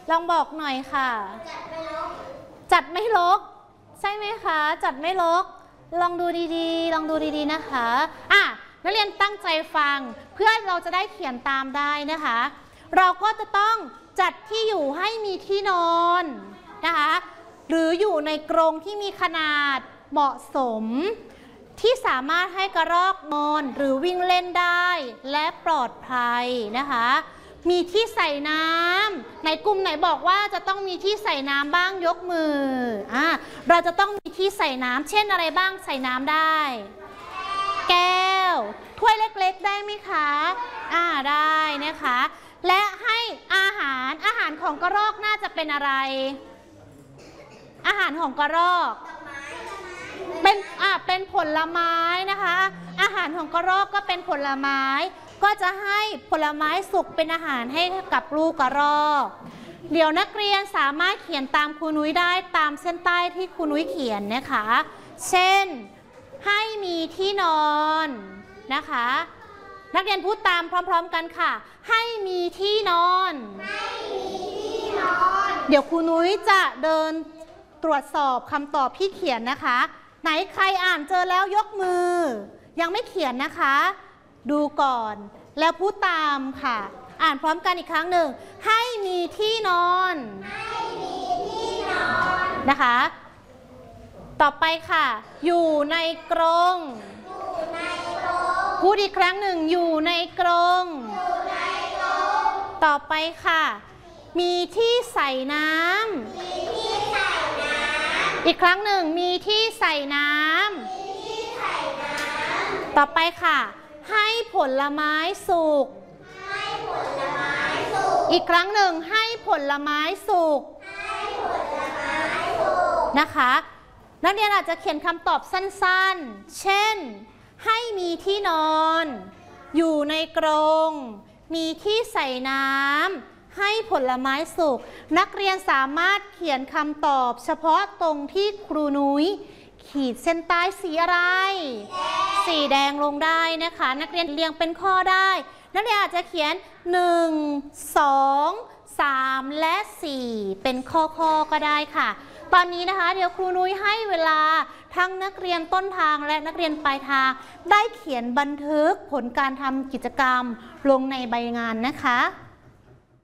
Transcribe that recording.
ลองบอกหน่อยค่ะจัดไม่รกใช่ไหมคะจัดไม่รกลองดูดีๆลองดูดีๆนะคะนักเรียนตั้งใจฟังเพื่อเราจะได้เขียนตามได้นะคะเราก็จะต้องจัดที่อยู่ให้มีที่นอนนะคะหรืออยู่ในกรงที่มีขนาดเหมาะสมที่สามารถให้กระรอกนอนหรือวิ่งเล่นได้และปลอดภัยนะคะมีที่ใส่น้ำในกลุ่มไหนบอกว่าจะต้องมีที่ใส่น้ำบ้างยกมือเราจะต้องมีที่ใส่น้ำเช่นอะไรบ้างใส่น้ำได้แก้วถ้วยเล็กๆได้ไหมคะได้นะคะและให้อาหารของกระรอกน่าจะเป็นอะไรอาหารของกระรอกเป็นผลไม้นะคะอาหารของกระรอกก็เป็นผลไม้ก็จะให้ผลไม้สุกเป็นอาหารให้กับลูกกระรอกเดี๋ยวนักเรียนสามารถเขียนตามครูนุ้ยได้ตามเส้นใต้ที่ครูนุ้ยเขียนนะคะเช่นให้มีที่นอนนะคะนักเรียนพูดตามพร้อมๆกันค่ะให้มีที่นอนเดี๋ยวครูนุ้ยจะเดินตรวจสอบคำตอบที่เขียนนะคะไหนใครอ่านเจอแล้วยกมือยังไม่เขียนนะคะดูก่อนแล้วพูดตามค่ะอ่านพร้อมกันอีกครั้งหนึ่งให้มีที่นอนนะคะต่อไปค่ะอยู่ในกรงพูดอีกครั้งหนึ่งอยู่ในกรงต่อไปค่ะมีที่ใส่น้ำอีกครั้งหนึ่งมีที่ใส่น้ำต่อไปค่ะให้ผลไม้สุกอีกครั้งหนึ่งให้ผลไม้สุกนะคะนักเรียนอาจจะเขียนคำตอบสั้นๆเช่นให้มีที่นอนอยู่ในกรงมีที่ใส่น้ำให้ผลไม้สุกนักเรียนสามารถเขียนคำตอบเฉพาะตรงที่ครูนุ้ยขีดเส้นใต้สีอะไรสีแดงลงได้นะคะนักเรียนเรียงเป็นข้อได้นักเรียนอาจจะเขียน1 2 3และ4เป็นข้อก็ได้ค่ะตอนนี้นะคะเดี๋ยวครูนุ้ยให้เวลาทั้งนักเรียนต้นทางและนักเรียนปลายทางได้เขียนบันทึกผลการทำกิจกรรมลงในใบงานนะคะ